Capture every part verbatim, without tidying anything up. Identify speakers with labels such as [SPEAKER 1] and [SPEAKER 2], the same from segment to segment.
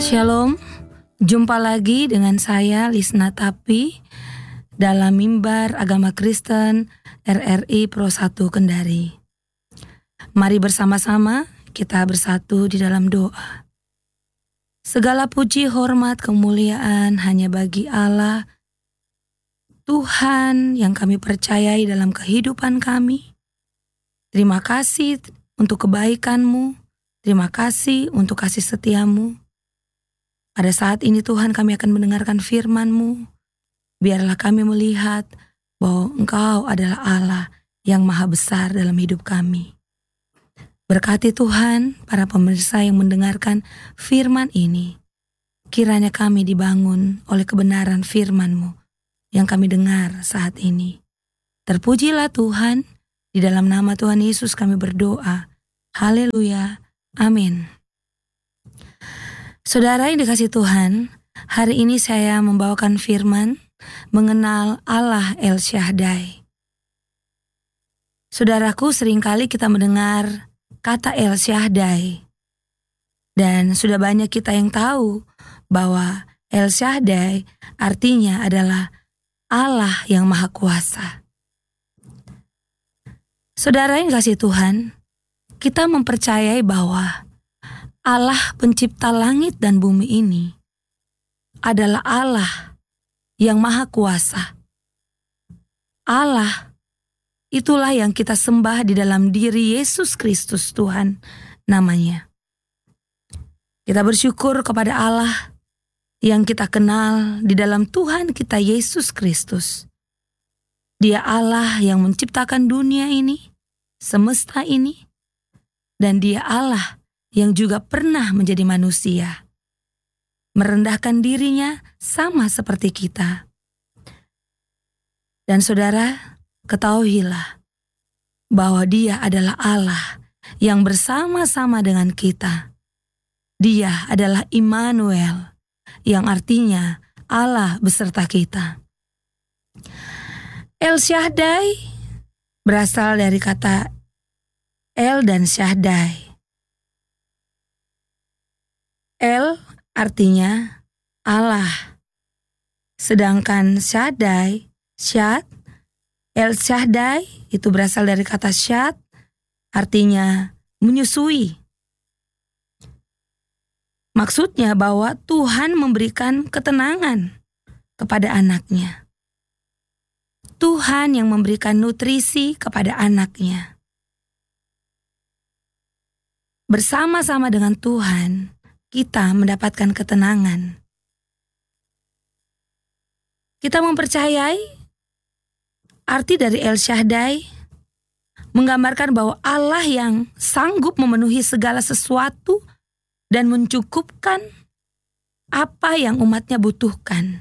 [SPEAKER 1] Shalom, jumpa lagi dengan saya Lisna Tapi dalam Mimbar Agama Kristen R R I Pro satu Kendari. Mari bersama-sama kita bersatu di dalam doa. Segala puji, hormat, kemuliaan hanya bagi Allah, Tuhan yang kami percayai dalam kehidupan kami. Terima kasih untuk kebaikan-Mu, terima kasih untuk kasih setia-Mu. Pada saat ini Tuhan, kami akan mendengarkan firman-Mu. Biarlah kami melihat bahwa Engkau adalah Allah yang maha besar dalam hidup kami. Berkati Tuhan para pemirsa yang mendengarkan firman ini. Kiranya kami dibangun oleh kebenaran firman-Mu yang kami dengar saat ini. Terpujilah Tuhan, di dalam nama Tuhan Yesus kami berdoa. Haleluya, amin. Saudara yang dikasihi Tuhan, hari ini saya membawakan firman mengenal Allah El Shaddai. Saudaraku, seringkali kita mendengar kata El Shaddai. Dan sudah banyak kita yang tahu bahwa El Shaddai artinya adalah Allah yang Maha Kuasa. Saudara yang dikasihi Tuhan, kita mempercayai bahwa Allah pencipta langit dan bumi ini adalah Allah yang Maha Kuasa. Allah itulah yang kita sembah di dalam diri Yesus Kristus Tuhan namanya. Kita bersyukur kepada Allah yang kita kenal di dalam Tuhan kita Yesus Kristus. Dia Allah yang menciptakan dunia ini, semesta ini, dan Dia Allah yang juga pernah menjadi manusia, merendahkan dirinya sama seperti kita. Dan saudara, ketahuilah bahwa Dia adalah Allah yang bersama-sama dengan kita. Dia adalah Immanuel, yang artinya Allah beserta kita. El Shaddai berasal dari kata El dan Shaddai. El artinya Allah, sedangkan Shaddai, Shad, El Shaddai itu berasal dari kata Shad, artinya menyusui. Maksudnya bahwa Tuhan memberikan ketenangan kepada anaknya. Tuhan yang memberikan nutrisi kepada anaknya. Bersama-sama dengan Tuhan, kita mendapatkan ketenangan. Kita mempercayai arti dari El Shaddai menggambarkan bahwa Allah yang sanggup memenuhi segala sesuatu dan mencukupkan apa yang umatnya butuhkan.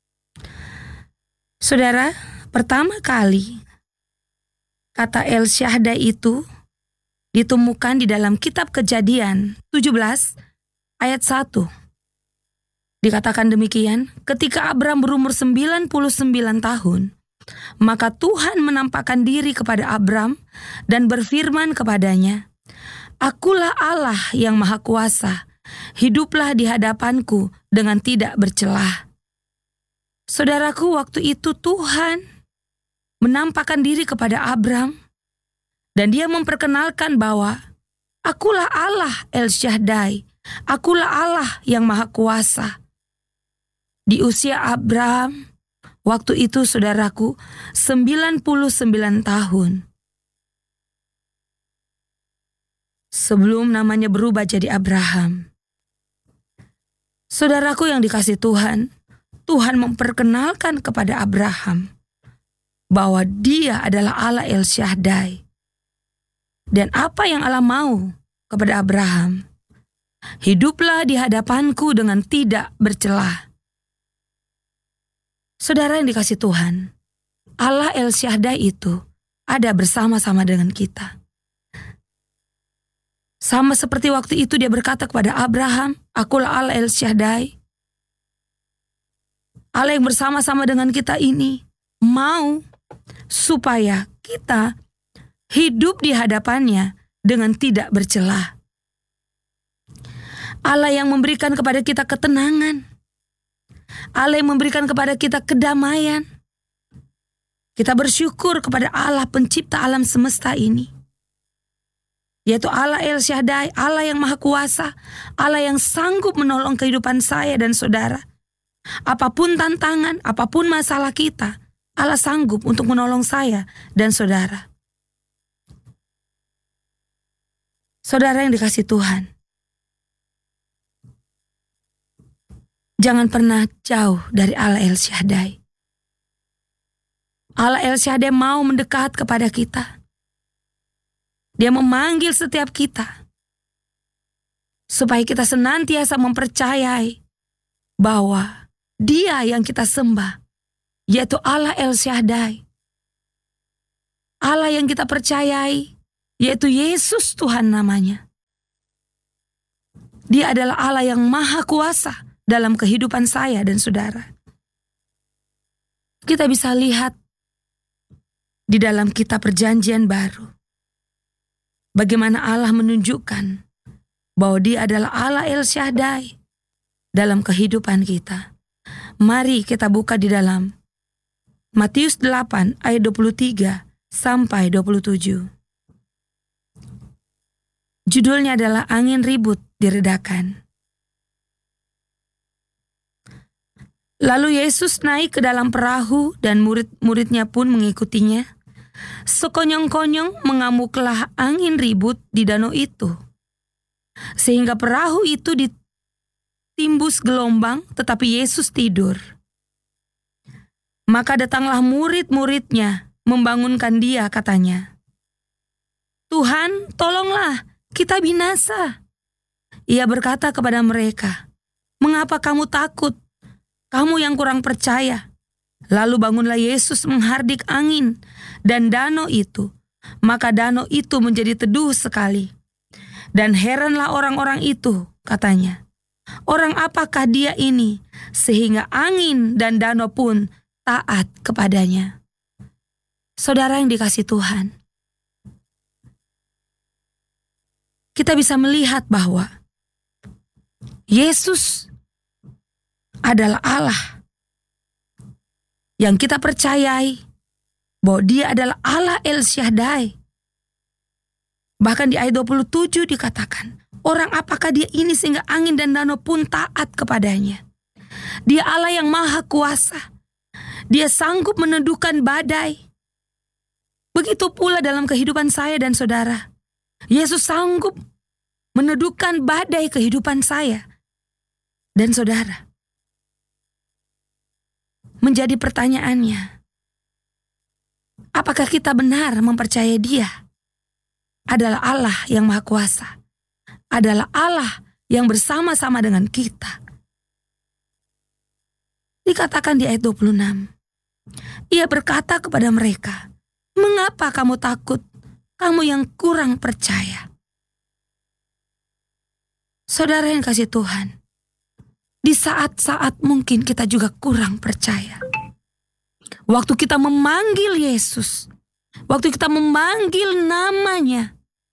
[SPEAKER 1] Saudara, pertama kali kata El Shaddai itu ditemukan di dalam kitab Kejadian tujuh belas ayat satu. Dikatakan demikian, ketika Abram berumur sembilan puluh sembilan tahun, maka Tuhan menampakkan diri kepada Abram dan berfirman kepadanya, "Akulah Allah yang Maha Kuasa, hiduplah di hadapanku dengan tidak bercelah." Saudaraku, waktu itu Tuhan menampakkan diri kepada Abram dan Dia memperkenalkan bahwa akulah Allah El Shaddai, akulah Allah yang Maha Kuasa. Di usia Abram, waktu itu saudaraku, sembilan puluh sembilan tahun. Sebelum namanya berubah jadi Abraham. Saudaraku yang dikasihi Tuhan, Tuhan memperkenalkan kepada Abraham bahwa Dia adalah Allah El Shaddai. Dan apa yang Allah mau kepada Abraham? Hiduplah di hadapanku dengan tidak bercelah. Saudara yang dikasihi Tuhan, Allah El Shaddai itu ada bersama-sama dengan kita. Sama seperti waktu itu Dia berkata kepada Abraham, "Akulah Allah El Shaddai." Allah yang bersama-sama dengan kita ini mau supaya kita hidup di hadapannya dengan tidak bercelah. Allah yang memberikan kepada kita ketenangan. Allah yang memberikan kepada kita kedamaian. Kita bersyukur kepada Allah pencipta alam semesta ini, yaitu Allah El Shaddai, Allah yang Maha Kuasa, Allah yang sanggup menolong kehidupan saya dan saudara. Apapun tantangan, apapun masalah kita, Allah sanggup untuk menolong saya dan saudara. Saudara yang dikasihi Tuhan, jangan pernah jauh dari Allah El Shaddai. Allah El Shaddai mau mendekat kepada kita. Dia memanggil setiap kita supaya kita senantiasa mempercayai bahwa Dia yang kita sembah, yaitu Allah El Shaddai. Allah yang kita percayai, yaitu Yesus Tuhan namanya. Dia adalah Allah yang Maha Kuasa dalam kehidupan saya dan saudara. Kita bisa lihat di dalam kitab Perjanjian Baru, bagaimana Allah menunjukkan bahwa Dia adalah Allah El Shaddai dalam kehidupan kita. Mari kita buka di dalam Matius delapan ayat dua puluh tiga sampai dua puluh tujuh. Judulnya adalah Angin Ribut Diredakan. Lalu Yesus naik ke dalam perahu dan murid-muridnya pun mengikutinya. Sekonyong-konyong mengamuklah angin ribut di danau itu, sehingga perahu itu ditimbus gelombang, tetapi Yesus tidur. Maka datanglah murid-muridnya membangunkan Dia, katanya, "Tuhan, tolonglah, kita binasa." Ia berkata kepada mereka, "Mengapa kamu takut, kamu yang kurang percaya?" Lalu bangunlah Yesus menghardik angin dan danau itu. Maka danau itu menjadi teduh sekali. Dan heranlah orang-orang itu, katanya, "Orang apakah Dia ini, sehingga angin dan danau pun taat kepadanya?" Saudara yang dikasihi Tuhan, kita bisa melihat bahwa Yesus adalah Allah yang kita percayai bahwa Dia adalah Allah El Shaddai. Bahkan di ayat dua puluh tujuh dikatakan, "Orang apakah Dia ini sehingga angin dan danau pun taat kepadanya?" Dia Allah yang Maha Kuasa. Dia sanggup meneduhkan badai. Begitu pula dalam kehidupan saya dan saudara. Yesus sanggup meneduhkan badai kehidupan saya dan saudara. Menjadi pertanyaannya, apakah kita benar mempercayai Dia adalah Allah yang Maha Kuasa, adalah Allah yang bersama-sama dengan kita? Dikatakan di ayat dua puluh enam, Ia berkata kepada mereka, "Mengapa kamu takut, kamu yang kurang percaya?" Saudara yang kasih Tuhan, di saat-saat mungkin kita juga kurang percaya. Waktu kita memanggil Yesus, waktu kita memanggil namanya,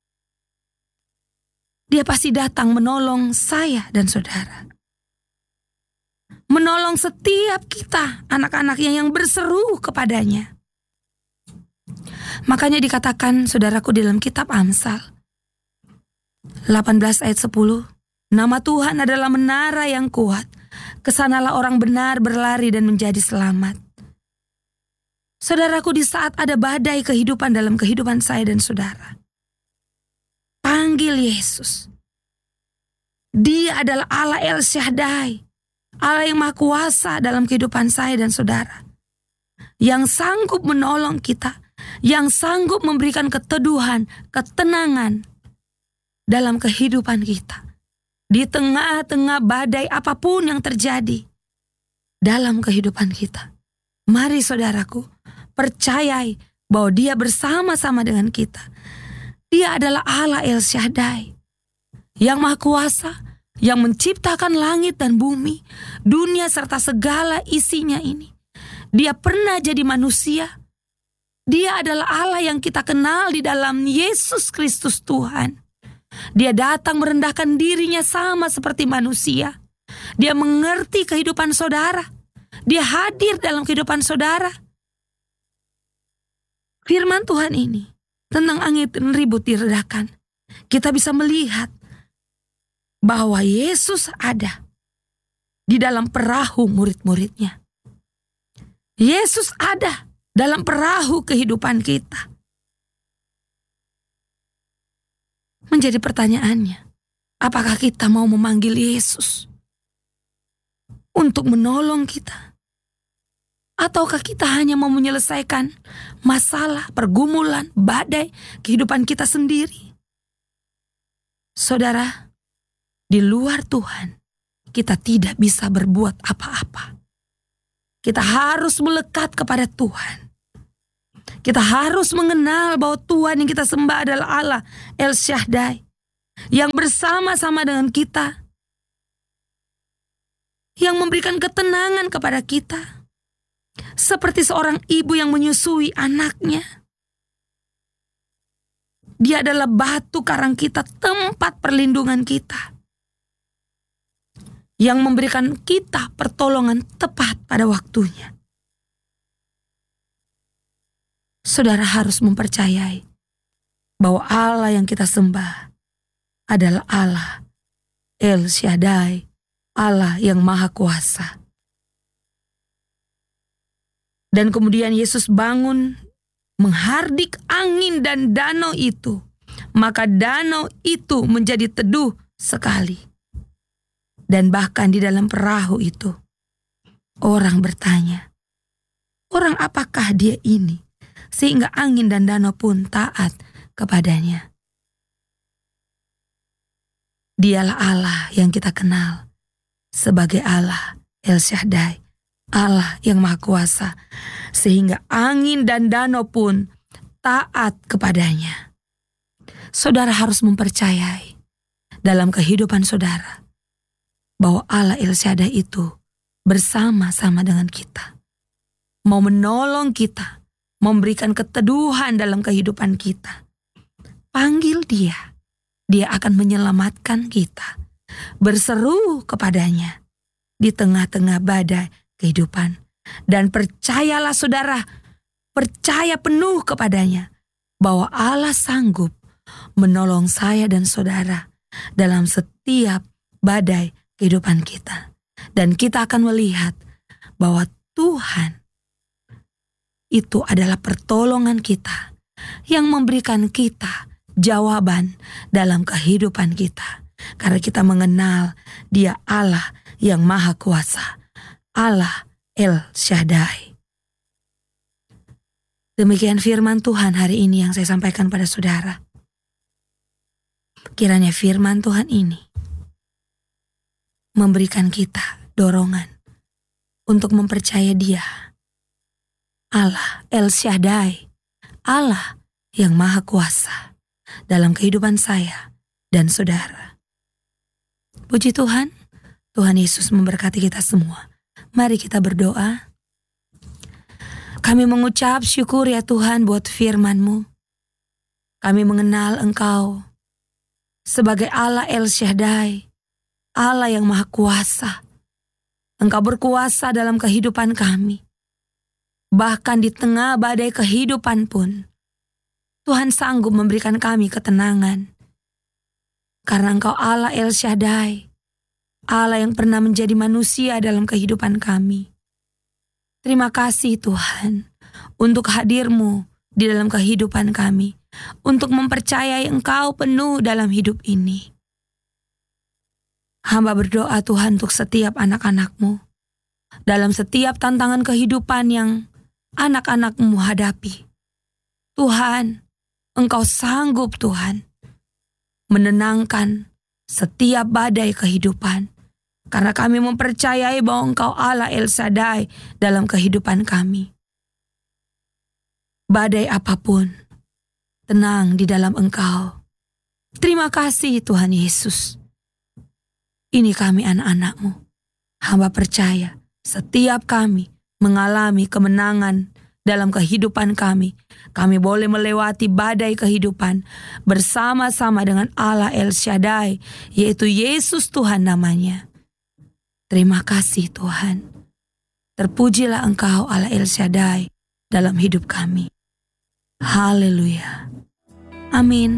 [SPEAKER 1] Dia pasti datang menolong saya dan saudara. Menolong setiap kita, anak-anaknya yang berseru kepadanya. Makanya dikatakan, saudaraku, di dalam kitab Amsal delapan belas ayat sepuluh, "Nama Tuhan adalah menara yang kuat, kesanalah orang benar berlari dan menjadi selamat." Saudaraku, di saat ada badai kehidupan dalam kehidupan saya dan saudara, panggil Yesus. Dia adalah Allah El Shaddai, Allah yang Maha Kuasa dalam kehidupan saya dan saudara, yang sanggup menolong kita, yang sanggup memberikan keteduhan, ketenangan dalam kehidupan kita. Di tengah-tengah badai apapun yang terjadi dalam kehidupan kita. Mari saudaraku, percayai bahwa Dia bersama-sama dengan kita. Dia adalah Allah El Shaddai, yang Maha Kuasa, yang menciptakan langit dan bumi, dunia serta segala isinya ini. Dia pernah jadi manusia. Dia adalah Allah yang kita kenal di dalam Yesus Kristus Tuhan. Dia datang merendahkan dirinya sama seperti manusia. Dia mengerti kehidupan saudara. Dia hadir dalam kehidupan saudara. Firman Tuhan ini tentang angin ribut diredakan. Kita bisa melihat bahwa Yesus ada di dalam perahu murid-muridnya. Yesus ada dalam perahu kehidupan kita. Menjadi pertanyaannya, apakah kita mau memanggil Yesus untuk menolong kita? Ataukah kita hanya mau menyelesaikan masalah, pergumulan, badai kehidupan kita sendiri? Saudara, di luar Tuhan, kita tidak bisa berbuat apa-apa. Kita harus melekat kepada Tuhan. Kita harus mengenal bahwa Tuhan yang kita sembah adalah Allah El Shaddai, yang bersama-sama dengan kita, yang memberikan ketenangan kepada kita, seperti seorang ibu yang menyusui anaknya. Dia adalah batu karang kita, tempat perlindungan kita, yang memberikan kita pertolongan tepat pada waktunya. Saudara harus mempercayai bahwa Allah yang kita sembah adalah Allah El Shaddai, Allah yang Maha Kuasa. Dan kemudian Yesus bangun menghardik angin dan danau itu, maka danau itu menjadi teduh sekali. Dan bahkan di dalam perahu itu, orang bertanya, orang apakah dia ini? Sehingga angin dan danau pun taat kepadanya. Dialah Allah yang kita kenal sebagai Allah El Shaddai, Allah yang Maha Kuasa, sehingga angin dan danau pun taat kepadanya. Saudara harus mempercayai dalam kehidupan saudara bahwa Allah El Shaddai itu bersama-sama dengan kita, mau menolong kita, memberikan keteduhan dalam kehidupan kita. Panggil dia, dia akan menyelamatkan kita. Berseru kepadanya di tengah-tengah badai kehidupan. Dan percayalah saudara, percaya penuh kepadanya bahwa Allah sanggup menolong saya dan saudara dalam setiap badai kehidupan kita. Dan kita akan melihat bahwa Tuhan itu adalah pertolongan kita yang memberikan kita jawaban dalam kehidupan kita. Karena kita mengenal Dia Allah yang Maha Kuasa, Allah El Shaddai. Demikian firman Tuhan hari ini yang saya sampaikan pada saudara. Kiranya firman Tuhan ini memberikan kita dorongan untuk mempercayai Dia, Allah El Shaddai, Allah yang Maha Kuasa dalam kehidupan saya dan saudara. Puji Tuhan, Tuhan Yesus memberkati kita semua. Mari kita berdoa. Kami mengucap syukur ya Tuhan buat firman-Mu. Kami mengenal Engkau sebagai Allah El Shaddai, Allah yang Maha Kuasa. Engkau berkuasa dalam kehidupan kami. Bahkan di tengah badai kehidupan pun, Tuhan sanggup memberikan kami ketenangan. Karena Engkau Allah El Shaddai, Allah yang pernah menjadi manusia dalam kehidupan kami. Terima kasih Tuhan untuk hadir-Mu di dalam kehidupan kami, untuk mempercayai Engkau penuh dalam hidup ini. Hamba berdoa Tuhan untuk setiap anak-anak-Mu, dalam setiap tantangan kehidupan yang anak-anak-Mu hadapi. Tuhan, Engkau sanggup Tuhan menenangkan setiap badai kehidupan. Karena kami mempercayai bahwa Engkau Allah El Shaddai dalam kehidupan kami. Badai apapun, tenang di dalam Engkau. Terima kasih Tuhan Yesus. Ini kami anak-anak-Mu. Hamba percaya setiap kami mengalami kemenangan dalam kehidupan kami. Kami boleh melewati badai kehidupan bersama-sama dengan Allah El Shaddai, yaitu Yesus Tuhan namanya. Terima kasih Tuhan. Terpujilah Engkau Allah El Shaddai dalam hidup kami. Haleluya. Amin.